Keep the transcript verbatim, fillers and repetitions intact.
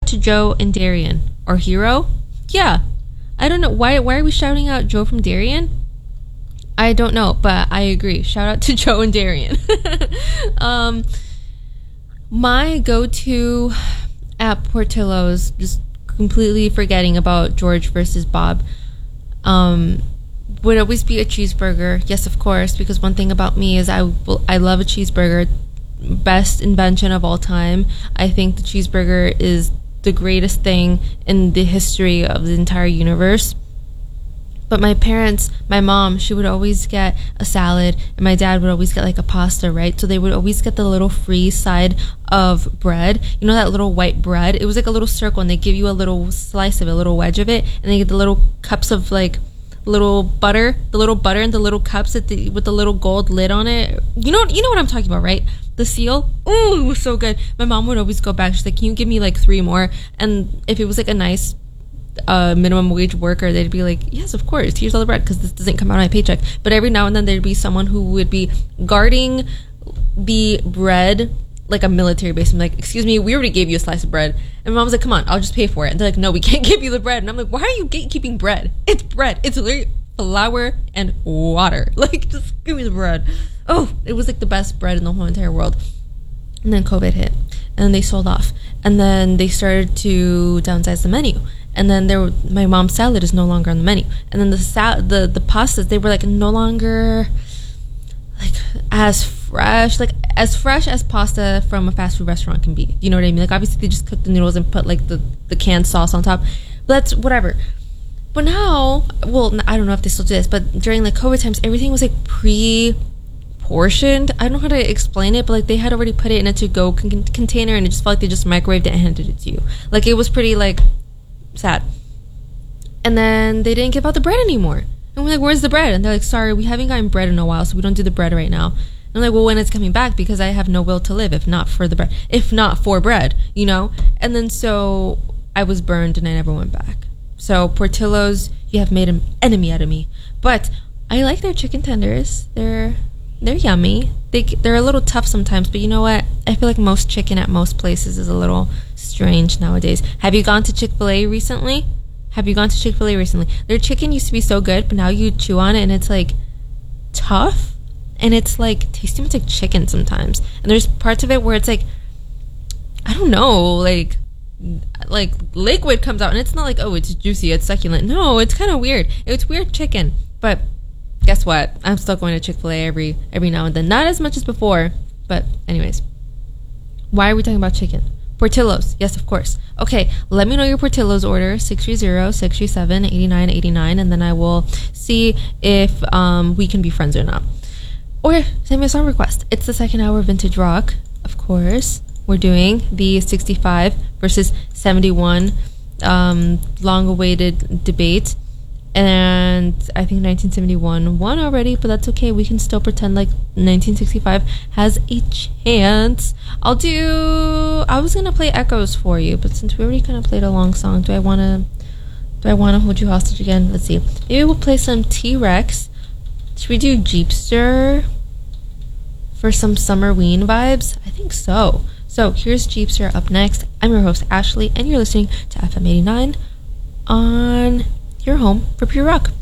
to Joe and Darian. Our hero? Yeah. I don't know. Why Why are we shouting out Joe from Darian? I don't know, but I agree. Shout out to Joe and Darian. um, my go-to at Portillo's, just completely forgetting about George versus Bob, um, would always be a cheeseburger. Yes, of course, because one thing about me is I, will, I love a cheeseburger. Best invention of all time. I think the cheeseburger is the greatest thing in the history of the entire universe. But my parents, my mom, she would always get a salad, and my dad would always get like a pasta, right? So they would always get the little free side of bread. You know that little white bread? It was like a little circle, and they give you a little slice of it, a little wedge of it, and they get the little cups of like little butter, the little butter in the little cups at the, with the little gold lid on it. You know, you know what I'm talking about, right? The seal. Ooh, it was so good. My mom would always go back. She's like, "Can you give me like three more?" And if it was like a nice uh, minimum wage worker, they'd be like, "Yes, of course. Here's all the bread," because this doesn't come out of my paycheck. But every now and then there'd be someone who would be guarding the bread like a military base. I'm like, "Excuse me, we already gave you a slice of bread." And my mom's like, "Come on, I'll just pay for it." And they're like, "No, we can't give you the bread." And I'm like, "Why are you gatekeeping bread? It's bread. It's literally flour and water. Like, just give me the bread." Oh, it was like the best bread in the whole entire world. And then COVID hit, and then they sold off, and then they started to downsize the menu. And then there, were, my mom's salad is no longer on the menu. And then the sal- the the pastas, they were like no longer like as fresh, like as fresh as pasta from a fast food restaurant can be. You know what I mean? Like obviously they just cook the noodles and put like the the canned sauce on top. But that's whatever. But now, well, I don't know if they still do this, but during like COVID times, everything was like pre. portioned. I don't know how to explain it, but like they had already put it in a to-go con- container, and it just felt like they just microwaved it and handed it to you. Like it was pretty like sad. And then they didn't give out the bread anymore. And we're like, "Where's the bread?" And they're like, "Sorry, we haven't gotten bread in a while, so we don't do the bread right now." And I'm like, "Well, when it's coming back? Because I have no will to live if not for the bread, if not for bread, you know." And then so I was burned, and I never went back. So Portillo's, you have made an enemy out of me. But I like their chicken tenders. They're They're yummy. They, they're a little tough sometimes, but you know what? I feel like most chicken at most places is a little strange nowadays. Have you gone to Chick-fil-A recently? Have you gone to Chick-fil-A recently? Their chicken used to be so good, but now you chew on it and it's like tough, and it's like tastes too much like chicken sometimes. And there's parts of it where it's like, I don't know, like like liquid comes out, and it's not like, oh, it's juicy, it's succulent. No, it's kind of weird. It's weird chicken, but guess what? I'm still going to Chick-fil-A every every now and then. Not as much as before, but anyways. Why are we talking about chicken? Portillo's. Yes, of course. Okay, let me know your Portillo's order, six three zero, six three seven, eight nine eight nine, and then I will see if um, we can be friends or not. Or send me a song request. It's the second hour of Vintage Rock, of course. We're doing the sixty-five versus seventy-one um, long-awaited debate. And I think nineteen seventy-one won already, but that's okay. We can still pretend like nineteen sixty-five has a chance. I'll do... I was going to play Echoes for you, but since we already kind of played a long song, do I want to... Do I want to hold you hostage again? Let's see. Maybe we'll play some T-Rex. Should we do Jeepster for some Summerween vibes? I think so. So here's Jeepster up next. I'm your host, Ashley, and you're listening to F M eighty-nine on... your home for pure rock.